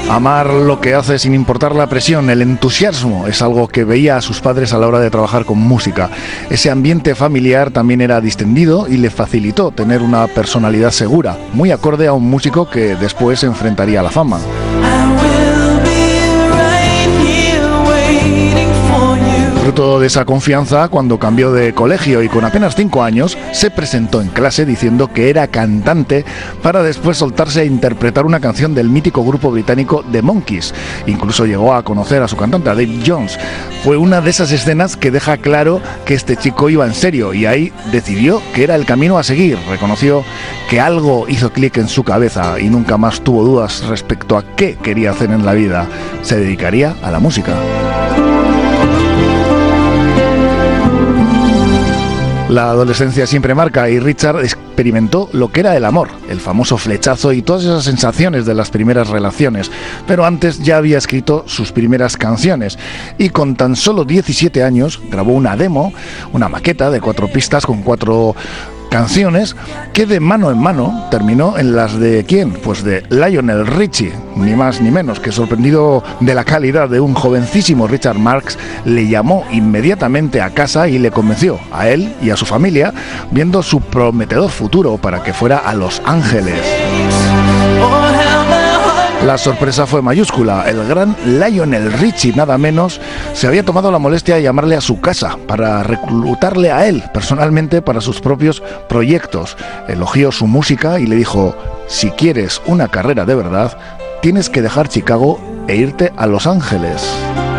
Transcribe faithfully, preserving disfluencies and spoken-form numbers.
Amar lo que hace sin importar la presión, el entusiasmo, es algo que veía a sus padres a la hora de trabajar con música. Ese ambiente familiar también era distendido y le facilitó tener una personalidad segura, muy acorde a un músico que después se enfrentaría a la fama. Fruto de esa confianza, cuando cambió de colegio y con apenas cinco años, se presentó en clase diciendo que era cantante para después soltarse a interpretar una canción del mítico grupo británico The Monkees. Incluso llegó a conocer a su cantante, a Dave Jones. Fue una de esas escenas que deja claro que este chico iba en serio y ahí decidió que era el camino a seguir. Reconoció que algo hizo clic en su cabeza y nunca más tuvo dudas respecto a qué quería hacer en la vida. Se dedicaría a la música. La adolescencia siempre marca y Richard experimentó lo que era el amor, el famoso flechazo y todas esas sensaciones de las primeras relaciones, pero antes ya había escrito sus primeras canciones y con tan solo diecisiete años grabó una demo, una maqueta de cuatro pistas con cuatro canciones que de mano en mano terminó en las de ¿quién? Pues de Lionel Richie, ni más ni menos, que sorprendido de la calidad de un jovencísimo Richard Marx, le llamó inmediatamente a casa y le convenció a él y a su familia, viendo su prometedor futuro para que fuera a Los Ángeles. La sorpresa fue mayúscula. El gran Lionel Richie, nada menos, se había tomado la molestia de llamarle a su casa para reclutarle a él personalmente para sus propios proyectos. Elogió su música y le dijo: si quieres una carrera de verdad, tienes que dejar Chicago e irte a Los Ángeles.